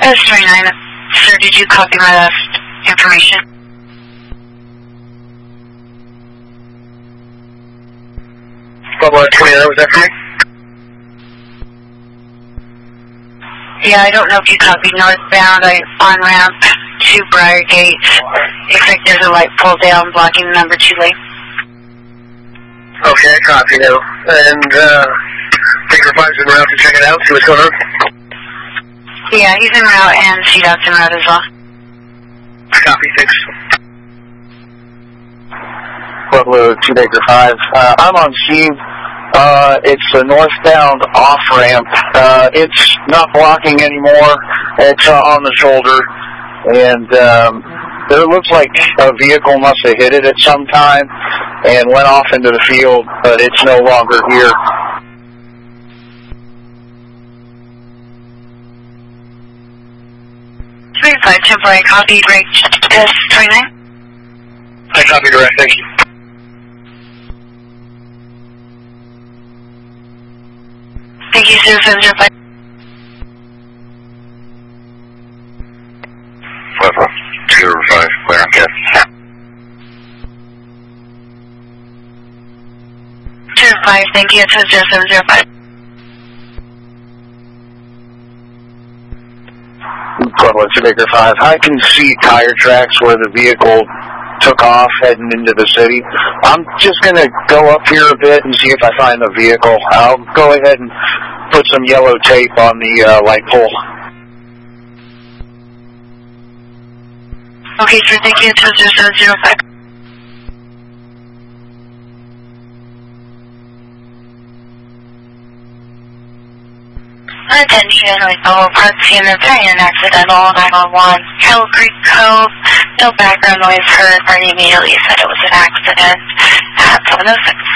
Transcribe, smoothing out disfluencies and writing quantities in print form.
S29, sir, did you copy my last information? Bravo 29, was that for me? Yeah, I don't know if you copied northbound. On ramp to Briargate. Looks like there's a light pull down blocking the number 2 lane. Okay, copy now. And, Baker 5's en route to check it out, see what's going on? Yeah, he's en route and CDOT's en route as well. Copy, thanks. Pueblo 2 Baker 5. I'm on scene. It's a northbound off-ramp. It's not blocking anymore. It's on the shoulder. And it looks like a vehicle must have hit it at some time and went off into the field, but it's no longer here. 35 temporary copy, break S29. I copy direct, thank you. Thank you, sir, 705. Pueblo 205, clear on cat. 205, thank you, it's 705. Pueblo 2 Baker 5. I can see tire tracks where the vehicle took off heading into the city. I'm just going to go up here a bit and see if I find the vehicle. I'll go ahead and put some yellow tape on the light pole. Okay, sir, thank you, it's 705. Attention, with all parts in the an accidental 911. Kettle Creek Cove, no background noise heard, or immediately said it was an accident at 706.